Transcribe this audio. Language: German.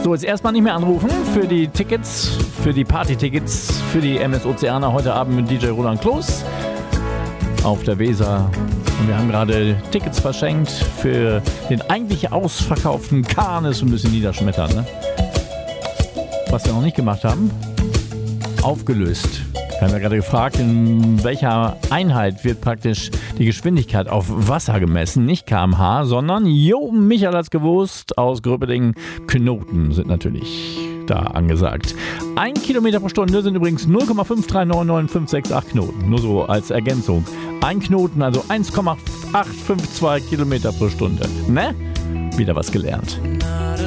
So, jetzt erstmal nicht mehr anrufen für die Tickets, für die Party-Tickets, für die MS Oceana heute Abend mit DJ Roland Kloß auf der Weser. Und wir haben gerade Tickets verschenkt für den eigentlich ausverkauften Kahn. Ist ein bisschen niederschmettern, ne? Was wir noch nicht gemacht haben, aufgelöst. Wir haben ja gerade gefragt, in welcher Einheit wird praktisch die Geschwindigkeit auf Wasser gemessen. Nicht km/h, sondern, Michael hat's gewusst, aus Gröpeding, Knoten sind natürlich da angesagt. 1 Kilometer pro Stunde sind übrigens 0,5399568 Knoten. Nur so als Ergänzung. Ein Knoten, also 1,852 Kilometer pro Stunde. Ne? Wieder was gelernt.